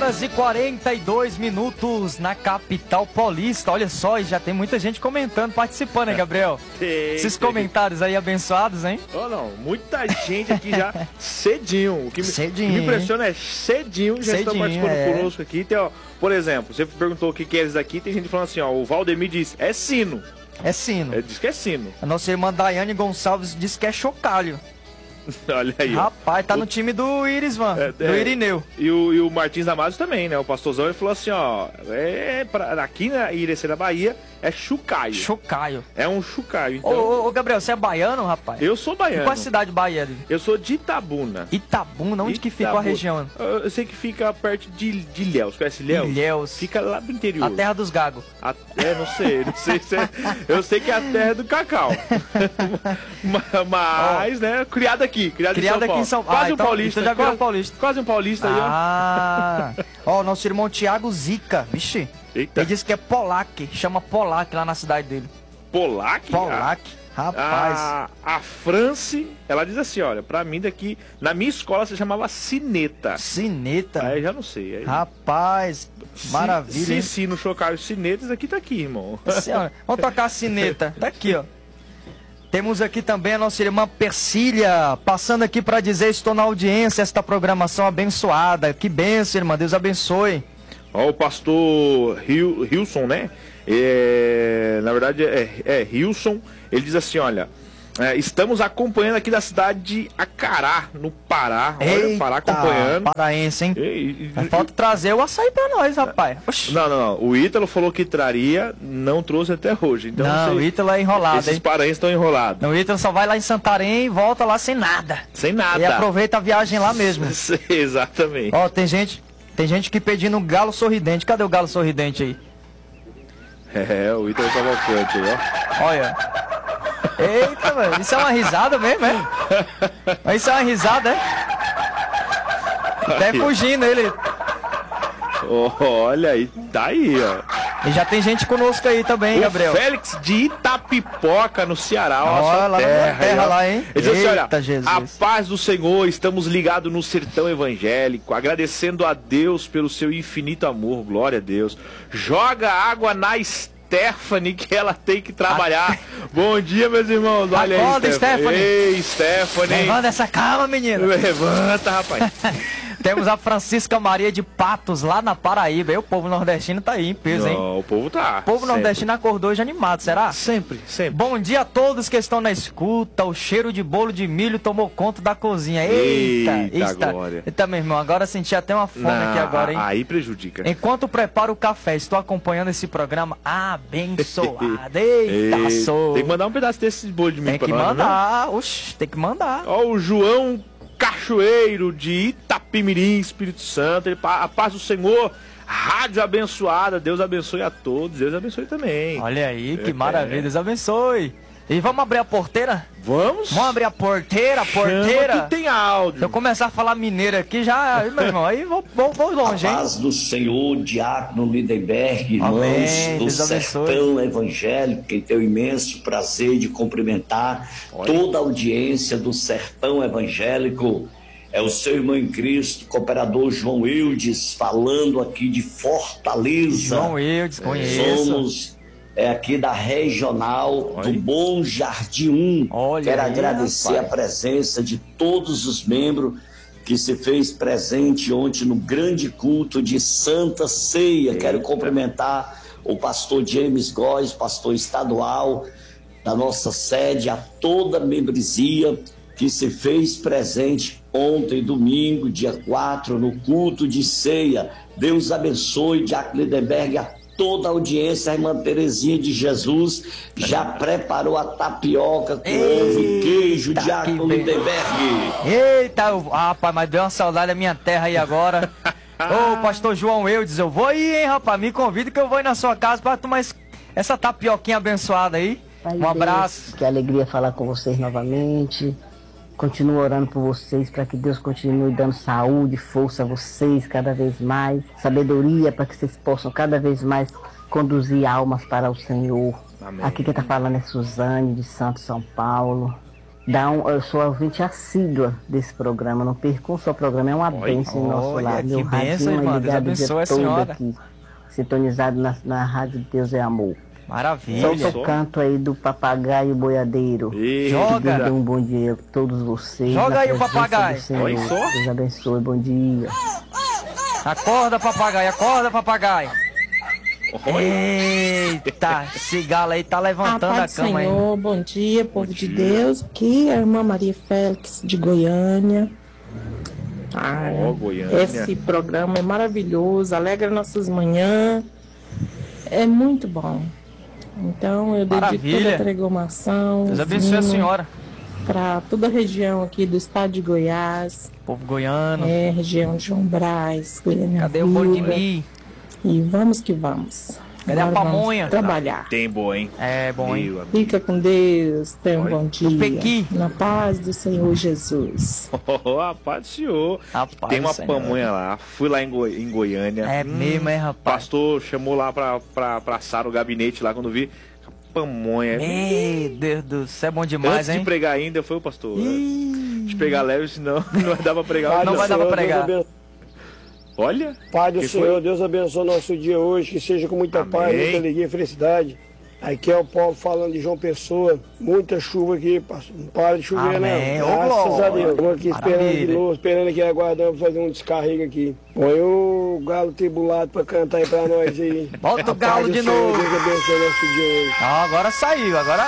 horas e 42 minutos na capital paulista. Olha só, e já tem muita gente comentando, participando, hein, Gabriel? Esses comentários aí abençoados, hein? Oh, não, muita gente aqui já cedinho. O que me impressiona é cedinho já estão participando conosco aqui. Tem, ó, por exemplo, você perguntou o que é isso aqui, tem gente falando assim, ó, o Valdemir diz, é sino. É sino. Ele diz que é sino. A nossa irmã Daiane Gonçalves diz que é chocalho. Olha aí. Rapaz, tá no time do Irisvan, do Irineu. E o Martins Damasio também, né? O pastorzão, ele falou assim, ó, aqui na Irecê da Bahia é chucaio. Chucaio. É um chucaio, então... Ô, Gabriel, você é baiano, rapaz? Eu sou baiano. E qual a cidade baiana? Eu sou de Itabuna. Itabuna? Onde que fica a região? Eu sei que fica perto de Ilhéus. Conhece Ilhéus? Ilhéus. Fica lá pro interior. A terra dos gagos. Não sei eu sei que é a terra do cacau. Mas, né, criado aqui em São Paulo. Quase um paulista. Então já agora é paulista. Quase um paulista aí, ó. Nosso irmão Thiago Zica, vixe. Eita. Ele disse que é Polac, chama Polac lá na cidade dele. Polac? Polac, rapaz. A France, ela diz assim, olha, pra mim daqui, na minha escola se chamava sineta. Sineta? Aí já não sei. Aí... Rapaz, maravilha. Se no chocar os sinetas, aqui tá aqui, irmão. Senhora, vamos tocar a sineta, tá aqui, ó. Temos aqui também a nossa irmã Persília, passando aqui para dizer, estou na audiência, esta programação abençoada. Que bênção, irmã, Deus abençoe. Ó, o pastor Hilson, né? Na verdade é Hilson, ele diz assim, olha, estamos acompanhando aqui da cidade de Acará, no Pará. Olha, o Pará acompanhando. Paraense, hein? Falta trazer o açaí pra nós, rapaz. Não. O Ítalo falou que traria, não trouxe até hoje. Então, não, o Ítalo é enrolado, esses paraenses estão enrolados. Não, o Ítalo só vai lá em Santarém e volta lá sem nada. Sem nada. E aproveita a viagem lá mesmo. Exatamente. Ó, tem gente que pedindo um galo sorridente. Cadê o galo sorridente aí? O Ítalo Cavalcante, ó. Olha. Eita, mano, isso é uma risada mesmo, é? Isso é uma risada, é? Até fugindo ele. Olha aí, tá aí, ó. E já tem gente conosco aí também, Gabriel. Félix de Itapipoca, no Ceará. Olha lá na terra lá, hein? Ele diz assim, olha, Jesus. A paz do Senhor, estamos ligados no sertão evangélico, agradecendo a Deus pelo seu infinito amor, glória a Deus. Joga água na Stephanie, que ela tem que trabalhar. Bom dia, meus irmãos. Olha Acorda, aí, Stephanie. Ei, Stephanie. Levanta essa calma, menina. Levanta, rapaz. Temos a Francisca Maria de Patos, lá na Paraíba. E o povo nordestino tá aí em peso, hein? O povo tá. O povo nordestino acordou hoje animado, será? Sempre. Bom dia a todos que estão na escuta. O cheiro de bolo de milho tomou conta da cozinha. Eita, glória. Eita, meu irmão, agora senti até uma fome aqui agora, hein? Aí prejudica. Enquanto preparo o café, estou acompanhando esse programa abençoado. Eita, sou. Tem que mandar um pedaço desse bolo de milho pra nós. Tem que mandar, oxe, tem que mandar. Ó, o João Cachoeiro de Itapimirim, Espírito Santo. A paz do Senhor, rádio abençoada. Deus abençoe a todos. Deus abençoe também. Olha aí, que maravilha. Deus abençoe. E vamos abrir a porteira? Vamos abrir a porteira, Chama que tem áudio. Se eu começar a falar mineiro aqui, já, meu irmão, aí vou longe, hein? A paz do Senhor, Diácono Lindenberg, irmãos Amém. do Deus Sertão abençoe. Evangélico, que tem o imenso prazer de cumprimentar toda a audiência do Sertão Evangélico. É o seu irmão em Cristo, cooperador João Eudes, falando aqui de Fortaleza. João Eudes, conheço. Somos aqui da regional do Bom Jardim 1. Quero agradecer a presença de todos os membros que se fez presente ontem no grande culto de Santa Ceia. Quero cumprimentar o pastor James Góes, pastor estadual da nossa sede, a toda a membresia que se fez presente ontem, domingo, dia 4, no culto de ceia. Deus abençoe, Diácono Lindenberg, a toda a audiência. A irmã Terezinha de Jesus já preparou a tapioca com ovo e queijo, Diácono Lindenberg. Eita, rapaz, mas deu uma saudade da minha terra aí agora. Ô, pastor João Eudes, eu vou aí, hein, rapaz, me convida que eu vou ir na sua casa para tomar essa tapioquinha abençoada aí. Um abraço. Que alegria falar com vocês novamente. Continuo orando por vocês, para que Deus continue dando saúde, força a vocês cada vez mais, sabedoria para que vocês possam cada vez mais conduzir almas para o Senhor. Amém. Aqui quem está falando é Suzane, de Santo São Paulo. Eu sou ouvinte assídua desse programa, não perco um só programa, é uma bênção em nosso lar. Meu radinho é ligado o dia todo aqui, sintonizado na Rádio Deus é Amor. Maravilha. Solta o canto aí do papagaio boiadeiro. Joga. Um bom dia a todos vocês. Joga aí o papagaio. Deus abençoe, bom dia. Acorda, papagaio, acorda, papagaio. Eita, esse galo aí tá levantando a cama aí. Senhor, bom dia, povo de Deus. Aqui é a irmã Maria Félix de Goiânia. Goiânia. Esse programa é maravilhoso, alegra nossas manhãs. É muito bom. Então eu dedico toda a programação. Deus abençoe a senhora. Para toda a região aqui do estado de Goiás. Povo goiano. Região de João Brás, Goiânia. Cadê o bolo de mim? E vamos que vamos. Cadê a pamonha? Trabalhar. Tem boa, hein? É bom, hein? Fica com Deus. Tenha um bom dia. Pequi. Na paz do Senhor Jesus. A paz do Senhor. Tem uma pamonha lá. Fui lá em Goiânia. É mesmo, hein, rapaz? O pastor chamou lá pra assar o gabinete lá quando vi. Pamonha. Meu Deus do céu, é bom demais, Antes hein? de pregar ainda, foi o pastor. De pegar leve, senão não vai dar pra pregar. Não vai dar pra pregar. Olha. Pai do Senhor, Deus abençoe o nosso dia hoje, que seja com muita paz, muita alegria e felicidade. Aqui é o Paulo falando de João Pessoa, muita chuva aqui, não para de chover, né? Graças a Deus. Estamos aqui esperando de novo, esperando aqui, aguardando fazer um descarrego aqui. Põe o galo tribulado pra cantar aí pra nós aí. Bota o galo de novo. Deus abençoe o nosso dia hoje. Agora saiu, agora.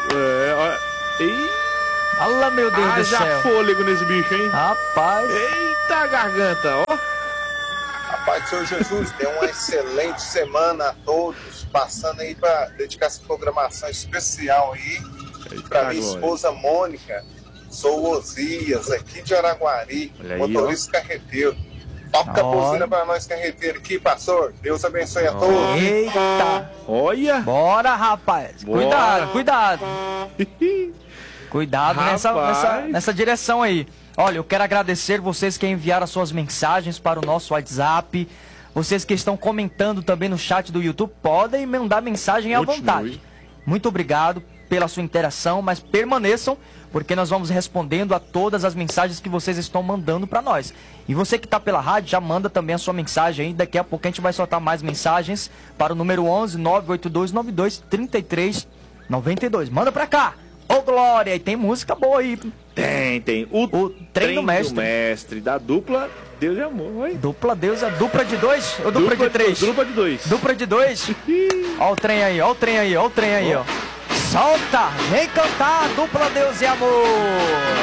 Olha, meu Deus do céu. Já fôlego nesse bicho, hein? Rapaz. Eita, garganta, ó. Pai do Senhor Jesus, dê uma excelente semana a todos, passando aí para dedicar essa programação especial aí para minha esposa Mônica. Sou o Osias, aqui de Araguari, motorista carreteiro. Toca a buzina para nós carreteiros aqui, pastor. Deus abençoe a todos. Eita! Olha! Bora, rapaz! Bora. Cuidado! Cuidado nessa direção aí. Olha, eu quero agradecer vocês que enviaram as suas mensagens para o nosso WhatsApp. Vocês que estão comentando também no chat do YouTube, podem mandar mensagem à vontade. Muito obrigado pela sua interação, mas permaneçam, porque nós vamos respondendo a todas as mensagens que vocês estão mandando para nós. E você que está pela rádio, já manda também a sua mensagem aí. Daqui a pouco a gente vai soltar mais mensagens para o número 11 982 92 33 92. Manda para cá! Ô, Glória! E tem música boa aí. Tem. O Trem do Mestre da dupla Deus e Amor. Oi? Dupla Deus, dupla de 2 ou dupla de 3? Dupla de 2. Dupla de 2? Ó o trem aí, ó. Solta! Vem cantar, dupla Deus e Amor!